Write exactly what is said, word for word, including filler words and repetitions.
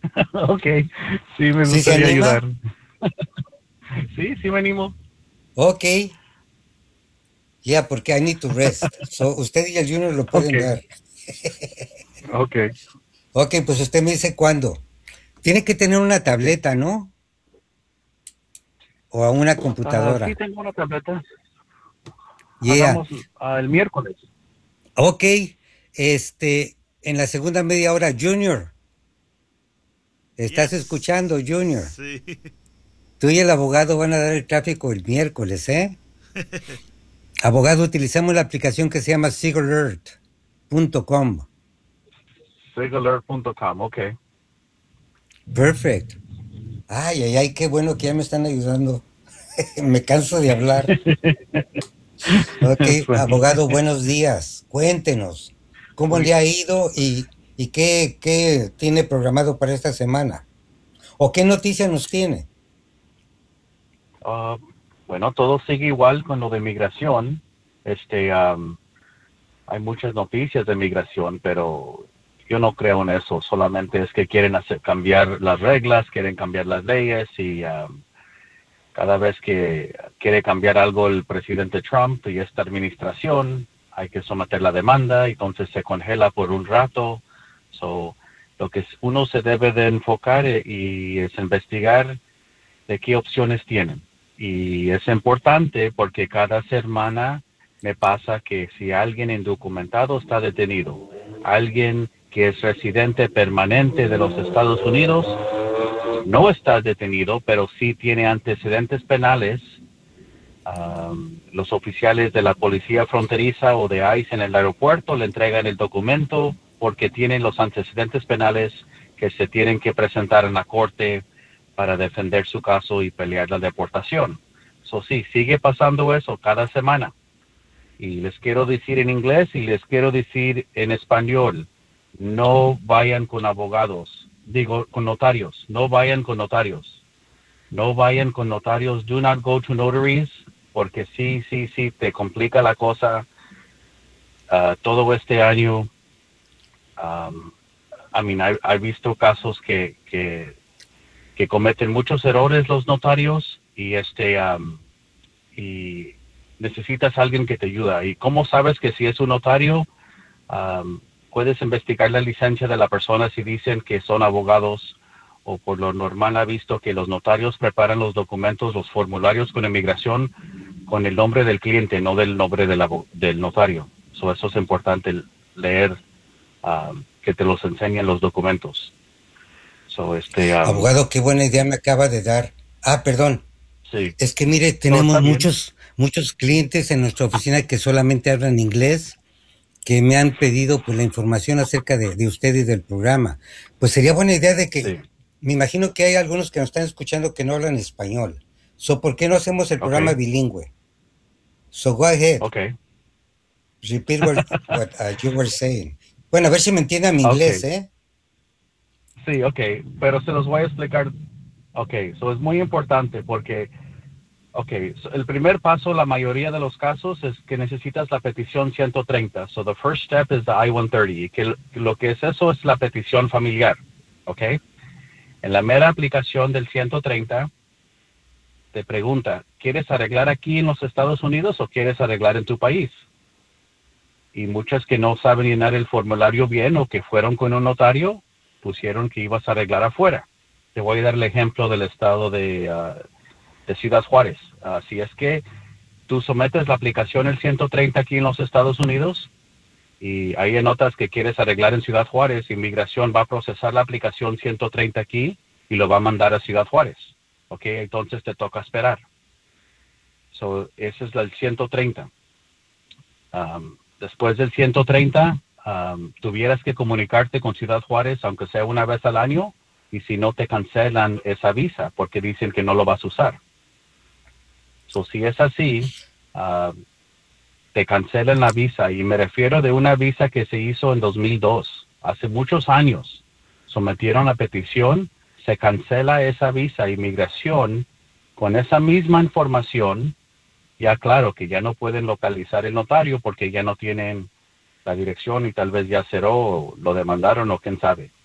Ok, sí, me ¿Sí se gustaría ayudar. anima? Sí, sí me animo. Ok, ya, porque I need to rest. So, usted y el Junior lo Ok, pueden dar. ok. Ok, pues usted me dice cuándo. Tiene que tener una Sí. tableta, ¿no? O a una Ah, computadora. sí, tengo una tableta. Yeah. Hagamos ah, el miércoles. Ok, este, en la segunda media hora, Junior, ¿estás Yes. escuchando, Junior? Sí. Tú y el abogado van a dar el tráfico el miércoles, ¿eh? Abogado, utilizamos la aplicación que se llama sigalert punto com. Sigalert punto com, ok. Perfect. Ay, ay, ay, qué bueno que ya me están ayudando. Me canso de hablar. Ok, Suena. abogado, buenos días. Cuéntenos, ¿cómo Muy, le ha ido y, y qué, qué tiene programado para esta semana? ¿O qué noticia nos tiene? ah, bueno, todo sigue igual con lo de migración. Este, am, hay muchas noticias de migración, pero yo no creo en eso. Solamente es que quieren hacer cambiar las reglas, quieren cambiar las leyes y am, cada vez que quiere cambiar algo el presidente Trump y esta administración, hay que someter la demanda, entonces se congela por un rato. So, lo que uno se debe de enfocar y es investigar de qué opciones tienen. Y es importante porque cada semana me pasa que si alguien indocumentado está detenido, alguien que es residente permanente de los Estados Unidos no está detenido, pero sí tiene antecedentes penales, um, los oficiales de la policía fronteriza o de ICE en el aeropuerto le entregan el documento porque tienen los antecedentes penales que se tienen que presentar en la corte para defender su caso y pelear la deportación. Eso sí, sigue pasando eso cada semana. Y les quiero decir en inglés y les quiero decir en español, no vayan con abogados, digo, con notarios, no vayan con notarios. No vayan con notarios, do not go to notaries, porque sí, sí, sí, te complica la cosa. Uh, todo este año, um, I mean, he visto casos que, que, que, cometen muchos errores los notarios y este um, y necesitas a alguien que te ayuda. ¿Y cómo sabes que si es un notario? Um, puedes investigar la licencia de la persona si dicen que son abogados o por lo normal ha visto que los notarios preparan los documentos, los formularios con inmigración con el nombre del cliente, no del nombre del, del notario. So, eso es importante leer, um, que te los enseñen los documentos. So, este, um, Abogado, qué buena idea me acaba de dar. Ah, perdón. sí, Es que mire, no, tenemos está bien. muchos, muchos clientes en nuestra oficina que solamente hablan inglés, que me han pedido pues la información acerca de, de usted y del programa. Pues sería buena idea de que, Sí, me imagino que hay algunos que nos están escuchando que no hablan español. So, ¿por qué no hacemos el ok, programa bilingüe? So, go ahead. ok, Repeat what, what uh, you were saying. Bueno, a ver si me entiende mi ok, inglés, ¿eh? sí, ok, pero se los voy a explicar. Ok, eso es muy importante porque ok, so el primer paso, la mayoría de los casos, es que necesitas la petición ciento treinta. So the first step is the I ciento treinta. Y que lo que es eso es la petición familiar. Ok. En la mera aplicación del ciento treinta, te pregunta, ¿quieres arreglar aquí en los Estados Unidos o quieres arreglar en tu país? Y muchas que no saben llenar el formulario bien o que fueron con un notario, pusieron que ibas a arreglar afuera. Te voy a dar el ejemplo del estado de, uh, de Ciudad Juárez. Así uh, es que tú sometes la aplicación el ciento treinta aquí en los Estados Unidos y ahí anotas que quieres arreglar en Ciudad Juárez, inmigración va a procesar la aplicación ciento treinta aquí y lo va a mandar a Ciudad Juárez. Ok, entonces te toca esperar. So, ese es el ciento treinta. Um, después del ciento treinta, um, tuvieras que comunicarte con Ciudad Juárez, aunque sea una vez al año, y si no te cancelan esa visa porque dicen que no lo vas a usar. So, si es así, uh, te cancelan la visa y me refiero de una visa que se hizo en dos mil dos, hace muchos años. Sometieron la petición, se cancela esa visa, inmigración, con esa misma información, ya claro que ya no pueden localizar el notario porque ya no tienen la dirección y tal vez ya cerró, lo demandaron o quién sabe.